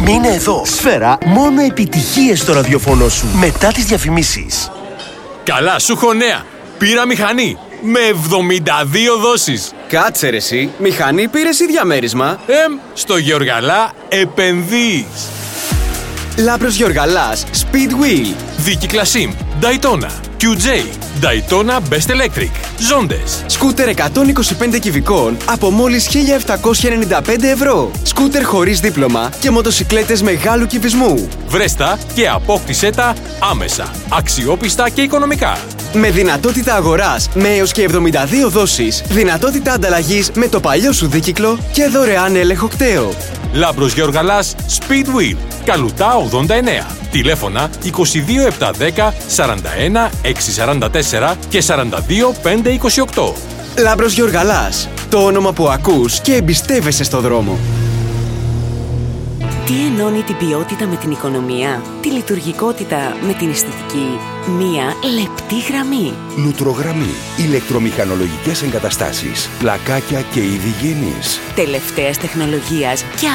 Μείνε εδώ. Σφαίρα, μόνο επιτυχίες στο ραδιοφωνό σου. Μετά τις διαφημίσεις. Καλά, σου έχω νέα. Πήρα μηχανή με 72 δόσεις. Κάτσε ρε εσύ, μηχανή πήρες ή διαμέρισμα? Στο Γεωργαλά επενδύεις. Λάμπρος Γεωργαλάς, Speedwheel. Δίκυκλα SIM, Daytona, QJ, Daytona Best Electric, Zondes. Σκούτερ 125 κυβικών από μόλις 1.795 ευρώ. Σκούτερ χωρίς δίπλωμα και μοτοσικλέτες μεγάλου κυβισμού. Βρέστα και απόκτησέ τα άμεσα, αξιόπιστα και οικονομικά. Με δυνατότητα αγοράς με έως και 72 δόσεις, δυνατότητα ανταλλαγής με το παλιό σου δίκυκλο και δωρεάν έλεγχο κταίο. Λάμπρος Γεωργαλάς, Speedwheel, Καλουτά 89. Τηλέφωνα 22710 41 644 και 42 528. Λάμπρος Γεωργαλάς, το όνομα που ακούς και εμπιστεύεσαι στο δρόμο. Τι ενώνει την ποιότητα με την οικονομία, τη λειτουργικότητα με την αισθητική? Μία λεπτή γραμμή. Λουτρογραμμή. Ηλεκτρομηχανολογικές εγκαταστάσεις, πλακάκια και είδη γέννης. Τελευταίας τεχνολογίας και